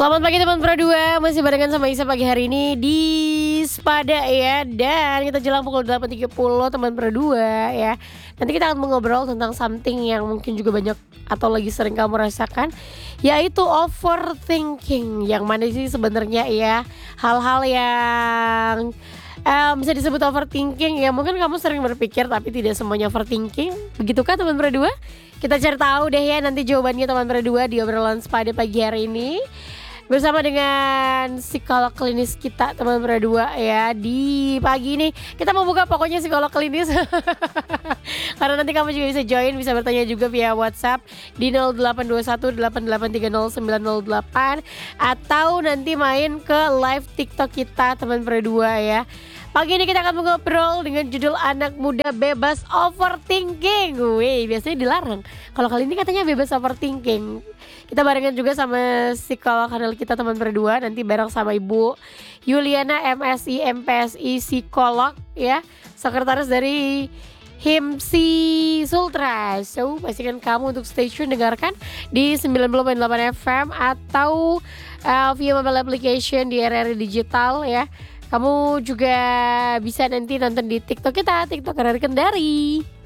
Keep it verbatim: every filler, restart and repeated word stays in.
Selamat pagi teman Pro dua, masih barengan sama Isa pagi hari ini di Spada ya. Dan kita jelang pukul delapan tiga puluh teman Pro dua ya. Nanti kita akan mengobrol tentang something yang mungkin juga banyak atau lagi sering kamu rasakan, yaitu overthinking. Yang mana sih sebenarnya ya hal-hal yang Um, bisa disebut overthinking ya. Mungkin kamu sering berpikir tapi tidak semuanya overthinking. Begitukah teman Pro dua? Kita cari tahu deh ya nanti jawabannya teman Pro dua di obrolan Spada pagi hari ini bersama dengan psikolog klinis kita teman Pro dua ya. Di pagi ini kita mau buka pokoknya psikolog klinis karena nanti kamu juga bisa join, bisa bertanya juga via WhatsApp di nol delapan dua satu delapan delapan tiga nol sembilan nol delapan atau nanti main ke live TikTok kita teman Pro dua ya. Pagi ini kita akan mengobrol dengan judul anak muda bebas overthinking. Wih, biasanya dilarang. Kalau kali ini katanya bebas overthinking. Kita barengan juga sama psikolog handal kita teman berdua. Nanti bareng sama Ibu Yuliana M Si M Si psikolog ya. Sekretaris dari Himsi Sultra. So, pastikan kamu untuk stay tune dengarkan di sembilan puluh koma delapan F M atau uh, via mobile application di R R I Digital ya. Kamu juga bisa nanti nonton di TikTok kita, TikTok R R I Kendari.